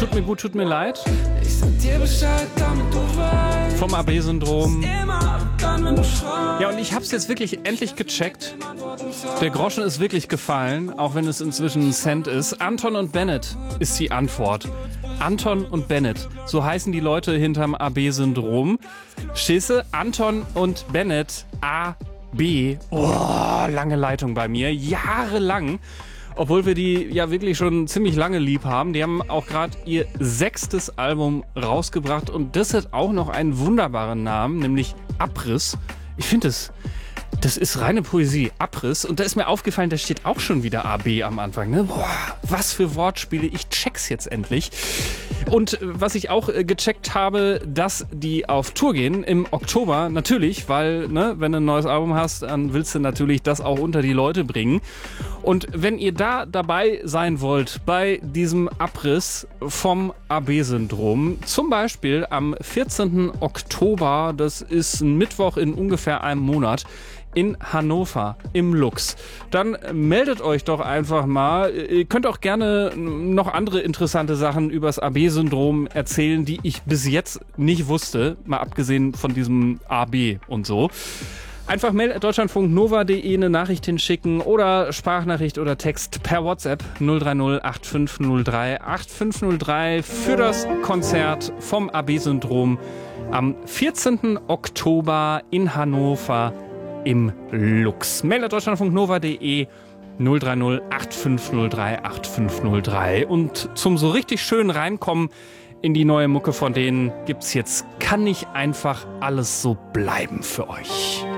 Tut mir gut, tut mir leid. Ich sag dir Bescheid, damit du weißt. Vom AB-Syndrom. Immer dann, wenn du schreist. Ja, und ich hab's jetzt wirklich endlich gecheckt. Der Groschen ist wirklich gefallen, auch wenn es inzwischen ein Cent ist. Anton und Bennett ist die Antwort. Anton und Bennett, so heißen die Leute hinterm AB-Syndrom. Schisse, Anton und Bennett, AB. Oh, lange Leitung bei mir, jahrelang. Obwohl wir die ja wirklich schon ziemlich lange lieb haben. Die haben auch gerade ihr 6. Album rausgebracht und das hat auch noch einen wunderbaren Namen, nämlich Abriss. Ich finde das ist reine Poesie, Abriss. Und da ist mir aufgefallen, da steht auch schon wieder AB am Anfang. Ne? Boah, was für Wortspiele, ich check's jetzt endlich. Und was ich auch gecheckt habe, dass die auf Tour gehen im Oktober, natürlich, weil, ne, wenn du ein neues Album hast, dann willst du natürlich das auch unter die Leute bringen. Und wenn ihr da dabei sein wollt, bei diesem Abriss vom AB-Syndrom, zum Beispiel am 14. Oktober, das ist ein Mittwoch in ungefähr einem Monat, in Hannover im Lux. Dann meldet euch doch einfach mal. Ihr könnt auch gerne noch andere interessante Sachen über das AB-Syndrom erzählen, die ich bis jetzt nicht wusste, mal abgesehen von diesem AB und so. Einfach deutschlandfunknova.de eine Nachricht hinschicken oder Sprachnachricht oder Text per WhatsApp 030 8503 8503 für das Konzert vom AB-Syndrom am 14. Oktober in Hannover im Lux. Mail deutschlandfunknova.de 030 8503 8503. Und zum so richtig schön reinkommen in die neue Mucke von denen gibt's jetzt Kann nicht einfach alles so bleiben für euch.